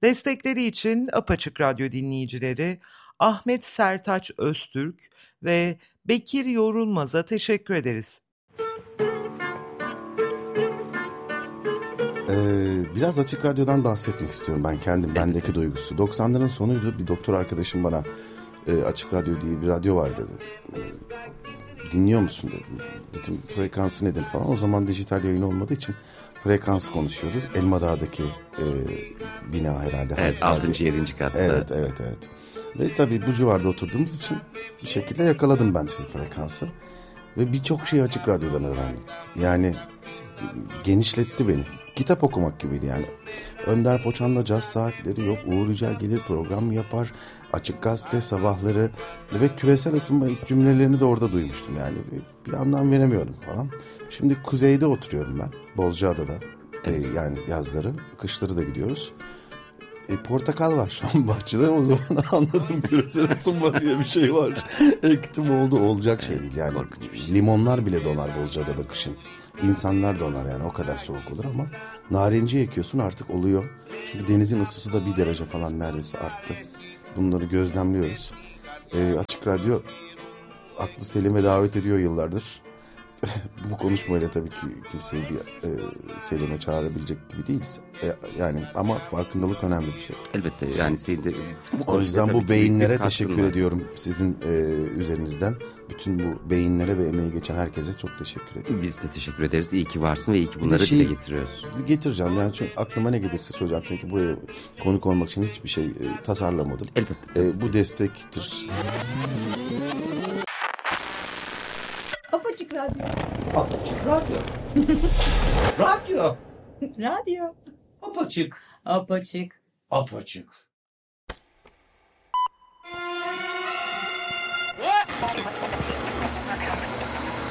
Destekleri için Apaçık Radyo dinleyicileri Ahmet Sertaç Öztürk ve Bekir Yorulmaz'a teşekkür ederiz. Biraz Açık Radyo'dan bahsetmek istiyorum ben kendim, bendeki duygusu. 90'ların sonuydu, bir doktor arkadaşım bana Açık Radyo diye bir radyo var dedi. Dinliyor musun dedim. Dedim frekansı nedir falan. O zaman dijital yayın olmadığı için frekans konuşuyordu. Elmadağ'daki bina herhalde. Evet, 6. 7. katta. Evet. Ve tabii bu civarda oturduğumuz için bir şekilde yakaladım ben frekansı. Ve birçok şeyi Açık Radyo'dan öğrendim. Yani genişletti beni. Kitap okumak gibiydi yani. Önder Foçan'la Caz Saatleri yok. Uğur Yücel gelir program yapar. Açık Gazete sabahları ve küresel ısınma ilk cümlelerini de orada duymuştum yani. Bir anlam veremiyordum falan. Şimdi kuzeyde oturuyorum ben. Bozcaada'da. Yani yazları, kışları da gidiyoruz. Portakal var şu an bahçede. O zaman anladım, küresel ısınma diye bir şey var. Ektim oldu, olacak şey değil yani. Limonlar bile donar Bozcaada'da kışın. İnsanlar donar yani, o kadar soğuk olur ama narenciye ekiyorsun artık oluyor. Çünkü denizin ısısı da 1 derece falan neredeyse arttı. Bunları gözlemliyoruz. Açık Radyo aklı selime davet ediyor yıllardır. Bu konuşmayla tabii ki kimseyi bir selime çağırabilecek gibi değiliz. Yani ama farkındalık önemli bir şey. Elbette yani o yüzden bu beyinlere teşekkür ediyorum sizin üzerinizden. Bütün bu beyinlere ve emeği geçen herkese çok teşekkür ediyorum. Biz de teşekkür ederiz. İyi ki varsın ve iyi ki bunları dile getiriyoruz. Getireceğim yani, çünkü aklıma ne gelirse söyleyeceğim. Çünkü buraya konuk olmak için hiçbir şey tasarlamadım. Elbette. Bu destektir. Apaçık Radyo. Apaçık Radyo. Radyo. Radyo. Apaçık. Apaçık. Apaçık.